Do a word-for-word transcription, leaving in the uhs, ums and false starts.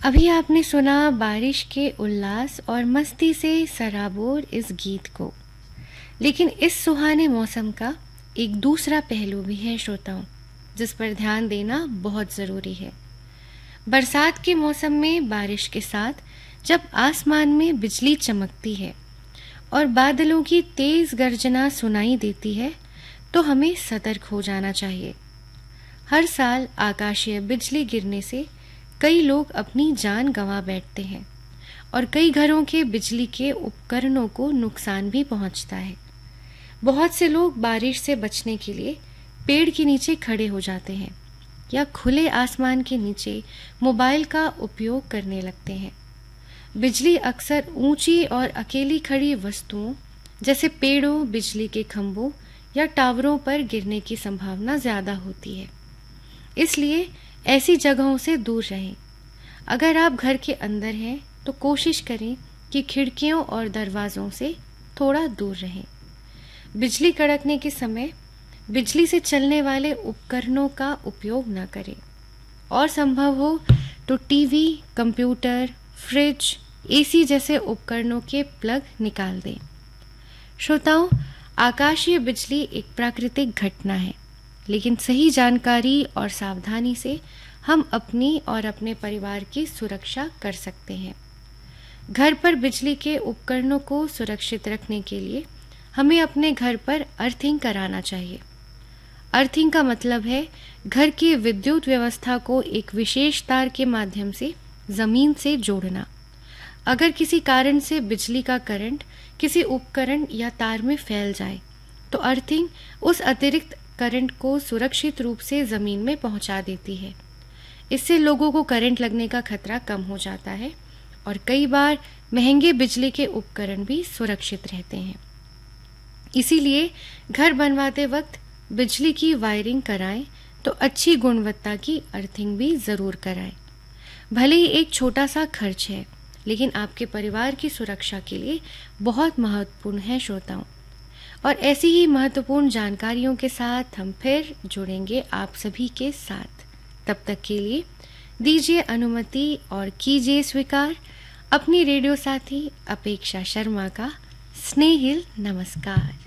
अभी आपने सुना बारिश के उल्लास और मस्ती से सराबोर इस गीत को। लेकिन इस सुहाने मौसम का एक दूसरा पहलू भी है श्रोताओं, जिस पर ध्यान देना बहुत ज़रूरी है। बरसात के मौसम में बारिश के साथ जब आसमान में बिजली चमकती है और बादलों की तेज गर्जना सुनाई देती है, तो हमें सतर्क हो जाना चाहिए। हर साल आकाशीय बिजली गिरने से कई लोग अपनी जान गंवा बैठते हैं और कई घरों के बिजली के उपकरणों को नुकसान भी पहुंचता है। बहुत से लोग बारिश से बचने के लिए पेड़ के नीचे खड़े हो जाते हैं या खुले आसमान के नीचे मोबाइल का उपयोग करने लगते हैं। बिजली अक्सर ऊंची और अकेली खड़ी वस्तुओं जैसे पेड़ों, बिजली के खंभों या टावरों पर गिरने की संभावना ज्यादा होती है, इसलिए ऐसी जगहों से दूर रहें। अगर आप घर के अंदर हैं तो कोशिश करें कि खिड़कियों और दरवाज़ों से थोड़ा दूर रहें। बिजली कड़कने के समय बिजली से चलने वाले उपकरणों का उपयोग न करें और संभव हो तो टीवी, कंप्यूटर, फ्रिज, एसी जैसे उपकरणों के प्लग निकाल दें। श्रोताओं, आकाशीय बिजली एक प्राकृतिक घटना है, लेकिन सही जानकारी और सावधानी से हम अपनी और अपने परिवार की सुरक्षा कर सकते हैं। घर पर बिजली के उपकरणों को सुरक्षित रखने के लिए हमें अपने घर पर अर्थिंग कराना चाहिए। अर्थिंग का मतलब है घर की विद्युत व्यवस्था को एक विशेष तार के माध्यम से जमीन से जोड़ना। अगर किसी कारण से बिजली का करंट किसी उपकरण या तार में फैल जाए तो अर्थिंग उस अतिरिक्त करंट को सुरक्षित रूप से जमीन में पहुंचा देती है। इससे लोगों को करंट लगने का खतरा कम हो जाता है और कई बार महंगे बिजली के उपकरण भी सुरक्षित रहते हैं। इसीलिए घर बनवाते वक्त बिजली की वायरिंग कराएं तो अच्छी गुणवत्ता की अर्थिंग भी जरूर कराएं। भले ही एक छोटा सा खर्च है, लेकिन आपके परिवार की सुरक्षा के लिए बहुत महत्वपूर्ण है श्रोताओं। और ऐसी ही महत्वपूर्ण जानकारियों के साथ हम फिर जुड़ेंगे आप सभी के साथ। तब तक के लिए दीजिए अनुमति और कीजिए स्वीकार अपनी रेडियो साथी अपेक्षा शर्मा का स्नेहिल नमस्कार।